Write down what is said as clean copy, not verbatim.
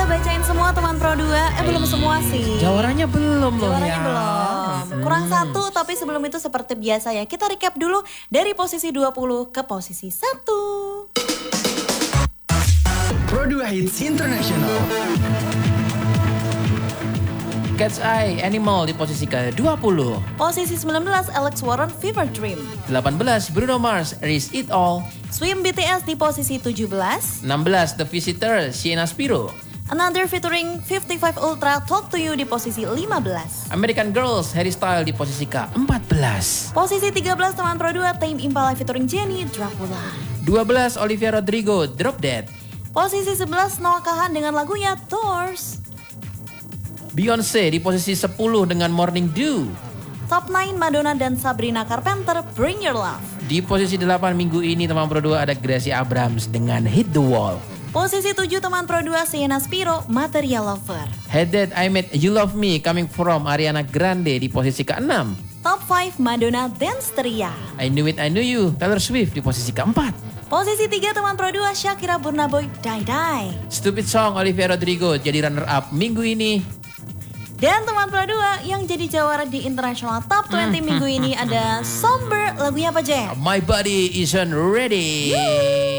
bacain semua teman Pro 2. Belum semua sih. Jawarannya belum loh Jawarannya ya. belum. Kurang satu, tapi sebelum itu seperti biasa ya. Kita recap dulu dari posisi 20 ke posisi 1. Pro 2 Hits International. Cat's Eye Animal di posisi ke-20. Posisi 19 Alex Warren Fever Dream. 18 Bruno Mars Risk It All. Swim BTS di posisi 17. 16 The Visitor Sienna Spiro. Another featuring 55 Ultra Talk to You di posisi 15. American Girls Harry Styles di posisi ke-14. Posisi 13 teman Pro 2 Tame Impala featuring Jennie Dracula. 12 Olivia Rodrigo Drop Dead. Posisi 11 Noah Kahan dengan lagunya Doors. Beyonce di posisi 10 dengan Morning Dew. Top 9 Madonna dan Sabrina Carpenter Bring Your Love. Di posisi 8 minggu ini teman Pro 2 ada Gracie Abrams dengan Hit the Wall. Posisi 7 teman Pro 2 Sienna Spiro Material Lover. Head Dead I Made You Love Me Coming From Ariana Grande di posisi ke-6. Top 5 Madonna Dance Teria. I Knew It I Knew You Taylor Swift di posisi ke-4. Posisi 3 teman Pro 2 Shakira Burna Boy Die Die. Stupid Song Olivia Rodrigo jadi runner up minggu ini. Dan teman Pro 2 yang jadi jawara di International Top 20 minggu ini ada Somber, lagunya apa Jack? My Body Isn't Ready.